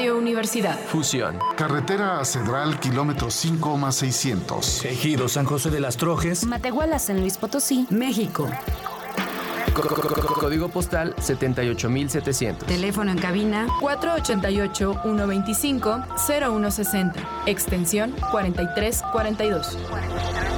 Radio Universidad. Fusión. Carretera a Cedral, kilómetro 5+600. Ejido San José de las Trojes. Matehuala, San Luis Potosí, México. Código postal 78700. Teléfono en cabina 488-125-0160. Extensión 4342.